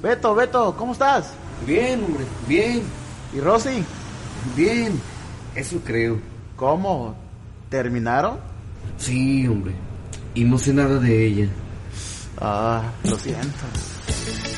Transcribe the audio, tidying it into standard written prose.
Beto, ¿cómo estás? Bien, hombre, bien. ¿Y Rosy? Bien, eso creo. ¿Cómo? ¿Terminaron? Sí, hombre. Y no sé nada de ella. Lo siento.